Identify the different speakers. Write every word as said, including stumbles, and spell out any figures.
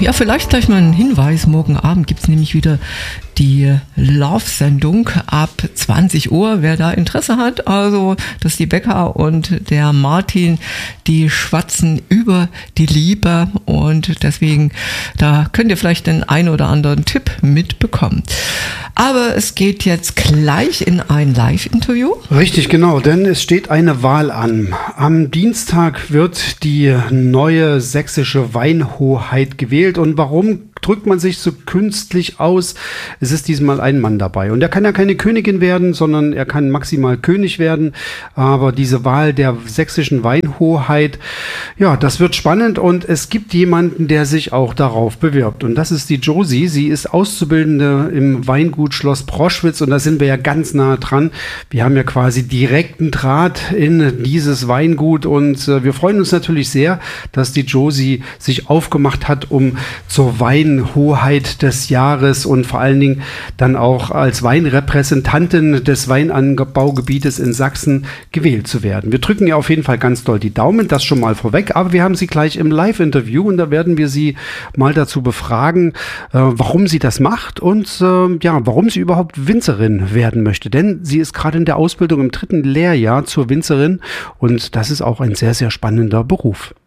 Speaker 1: Ja, vielleicht gleich mal ein Hinweis. Morgen Abend gibt es nämlich wieder die Love-Sendung ab zwanzig Uhr. Wer da Interesse hat, also dass die Becca und der Martin, die schwatzen über die Liebe und deswegen, da könnt ihr vielleicht den einen oder anderen Tipp mitbekommen. Aber es geht jetzt gleich in ein Live-Interview.
Speaker 2: Richtig, genau, denn es steht eine Wahl an. Am Dienstag wird die neue sächsische Weinhoheit gewählt. Und warum drückt man sich so künstlich aus? Es ist diesmal ein Mann dabei. Und er kann ja keine Königin werden, sondern er kann maximal König werden. Aber diese Wahl der sächsischen Weinhoheit, ja, das wird spannend. Und es gibt jemanden, der sich auch darauf bewirbt. Und das ist die Josie. Sie ist Auszubildende im Weingut Schloss Proschwitz. Und da sind wir ja ganz nah dran. Wir haben ja quasi direkten Draht in dieses Weingut. Und äh, wir freuen uns natürlich sehr, dass die Josie sich aufgemacht hat, um zur Weinhoheit des Jahres und vor allen Dingen dann auch als Weinrepräsentantin des Weinanbaugebietes in Sachsen gewählt zu werden. Wir drücken ihr auf jeden Fall ganz doll die Daumen, das schon mal vorweg, aber wir haben sie gleich im Live-Interview und da werden wir sie mal dazu befragen, äh, warum sie das macht und äh, ja, warum sie überhaupt Winzerin werden möchte, denn sie ist gerade in der Ausbildung im dritten Lehrjahr zur Winzerin und das ist auch ein sehr, sehr spannender Beruf.